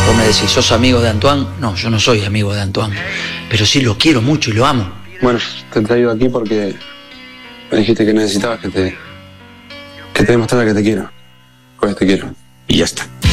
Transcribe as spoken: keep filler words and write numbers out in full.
Vos me decís, ¿sos amigo de Antoine? No, yo no soy amigo de Antoine, pero sí lo quiero mucho y lo amo. Bueno, te he traído aquí porque me dijiste que necesitabas que te, que te demostrara que te quiero. Pues te quiero. Y ya está.